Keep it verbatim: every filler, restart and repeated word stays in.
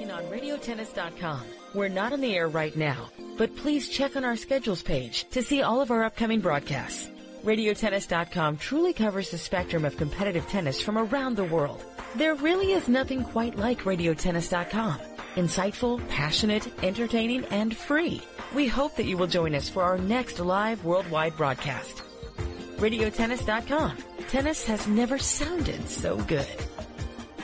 clicking on radio tennis dot com. We're not on the air right now, but please check on our schedules page to see all of our upcoming broadcasts. radio tennis dot com truly covers the spectrum of competitive tennis from around the world. There really is nothing quite like radio tennis dot com. Insightful, passionate, entertaining, and free. We hope that you will join us for our next live worldwide broadcast. radio tennis dot com. Tennis has never sounded so good.